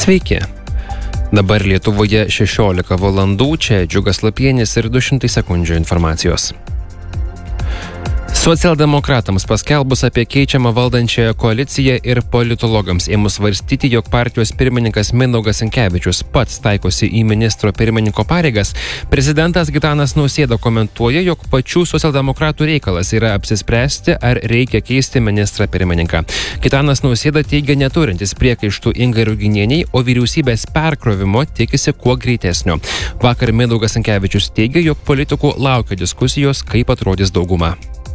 Sveiki. Dabar Lietuvoje 16 valandų, čia Džiugas Lapienis ir 200 sekundžių informacijos. Socialdemokratams paskelbus apie keičiamą valdančiąją koaliciją ir politologams ėmus svarstyti, jog partijos pirmininkas Mindaugas Sinkevičius pats taikosi į ministro pirmininko pareigas, prezidentas Gitanas Nausėda komentuoja, jog pačių socialdemokratų reikalas yra apsispręsti, ar reikia keisti ministrą pirmininką. Gitanas Nausėda teigia neturintis priekaištų Ingai Ruginienei, o vyriausybės perkrovimo tikisi kuo greitesnio. Vakar Mindaugas Sinkevičius teigia, jog politikų laukia diskusijos, kaip atrodys dauguma.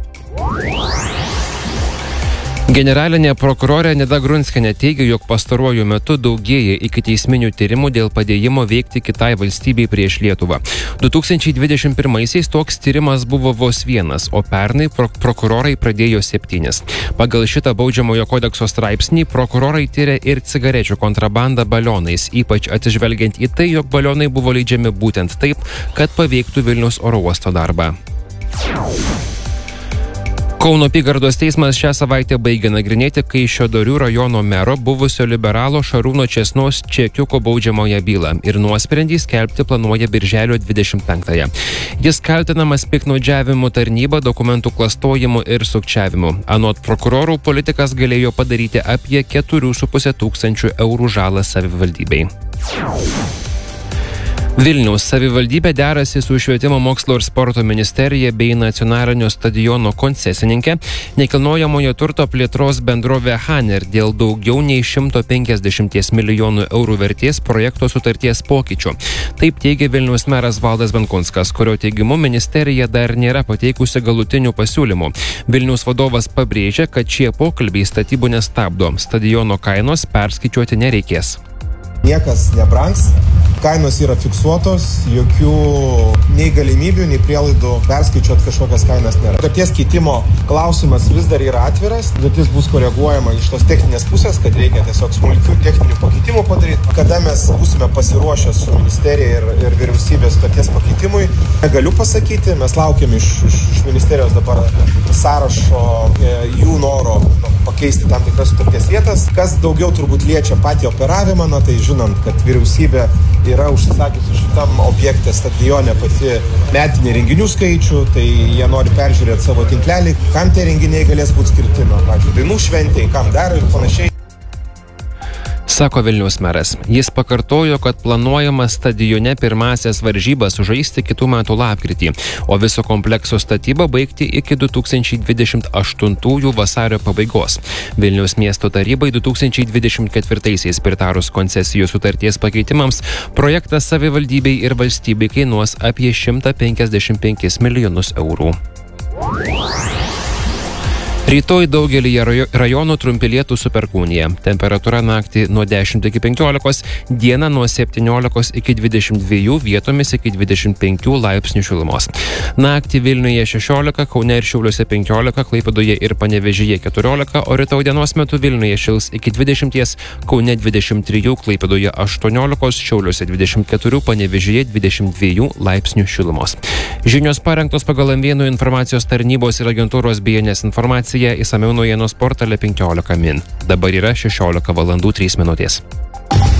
Generalinė prokurorė Nida Grunskienė teigia, jog pastaruoju metu daugėja ikiteisminių tyrimų dėl padėjimo veikti kitai valstybei prieš Lietuvą. 2021-aisiais toks tyrimas buvo vos vienas, o pernai prokurorai pradėjo 7. Pagal šitą baudžiamojo kodekso straipsnį prokurorai tyria ir cigarečių kontrabandą balionais, ypač atsižvelgiant į tai, jog balionai buvo leidžiami būtent taip, kad paveiktų Vilniaus oro uosto darbą. Kauno apygardos teismas šią savaitę baigė nagrinėti Kaišiadorių rajono mero buvusio liberalo Šarūno Česnos čekiuko baudžiamąją bylą ir nuosprendį skelbti planuoja birželio 25-ąją. Jis kaltinamas piktnaudžiavimu tarnyba, dokumentų klastojimu ir sukčiavimu. Anot prokurorų, politikas galėjo padaryti apie 4,5 tūkstančių eurų žalą savivaldybei. Vilniaus savivaldybė derasi su Švietimo mokslo ir sporto ministerija bei nacionalinio stadiono koncesininkė nekilnojamojo turto plėtros bendrovė Haner dėl daugiau nei 150 milijonų eurų vertės projekto sutarties pokyčių. Taip teigia Vilniaus meras Valdas Benkunskas, kurio teigimu ministerija dar nėra pateikusi galutinių pasiūlymų. Vilniaus vadovas pabrėžia, kad šie pokalbiai statybų nestabdo. Stadiono kainos perskaičiuoti nereikės. Niekas nebrangs, kainos yra fiksuotos, jokių nei galimybių, nei prielaidų perskaičiuoti kažkokias kainas nėra. Sutarties keitimo klausimas vis dar yra atviras, sutartis bus koreguojama iš tos techninės pusės, kad reikia tiesiog smulkių techninių pakeitimų padaryti. Kada mes būsime pasiruošę su ministerija ir vyriausybės sutarties pakeitimui, negaliu pasakyti, mes laukiam iš ministerijos dabar sąrašo jų noro pakeisti tam tikras sutarties vietas. Kas daugiau turbūt liečia patį operavimą, tai žinant, kad vyriausybė yra užsisakiusi šitam objekte stadione pati metinį renginių skaičių, tai jie nori peržiūrėti savo tinklelį, kam tie renginiai galės būti skirti, pavyzdžiui, dainų šventei, kam dar ir panašiai. Sako Vilniaus meras. Jis pakartojo, kad planuojama stadione pirmasias varžybas žaisti kitų metų lapkritį, o viso komplekso statybą baigti iki 2028 vasario pabaigos. Vilniaus miesto tarybai 2024 pritarus koncesijų sutarties pakeitimams, projektas savivaldybei ir valstybei kainuos apie 155 milijonus eurų. Rytoj daugelyje rajonų trumpi lietūs su perkūnija. Temperatūra naktį nuo 10 iki 15, dieną nuo 17 iki 22, vietomis iki 25 laipsnių šilumos. Naktį Vilniuje 16, Kaune ir Šiauliuose 15, Klaipėdoje ir Panevėžyje 14, o rytoj dienos metu Vilniuje šils iki 20, Kaune 23, Klaipėdoje 18, Šiauliuose 24, Panevėžyje 22 laipsnių šilumos. Žinios parengtos pagal M1 informacijos tarnybos ir agentūros BNS informaciją. Įsamiau naujienos portale 15 min. Dabar yra 16 valandų 3 minutės.